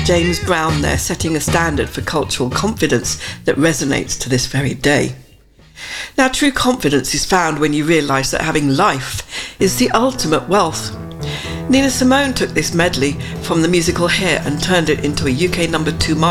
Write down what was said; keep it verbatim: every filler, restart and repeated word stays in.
James Brown there setting a standard for cultural confidence that resonates to this very day. Now, true confidence is found when you realise that having life is the ultimate wealth. Nina Simone took this medley from the musical Hair and turned it into a U K number two